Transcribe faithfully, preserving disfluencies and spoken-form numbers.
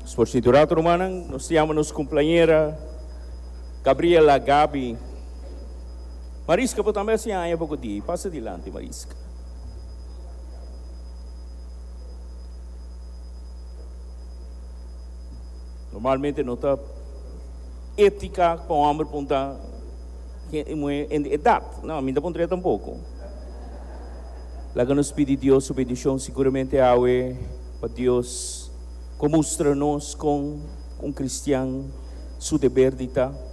Sportiturato Romanang, nós temos nossa companheira Gabriela Gabi. Marisca, por também assim, aí pouco dia. Passa adiante, Marisca. Normalmente não está ética para o homem ponta em idade. Não, a minha ponta tampouco. Lá que nos pede Deus sua petição, seguramente é para Deus. Como mostra-nos com um cristiano, seu dever de estar.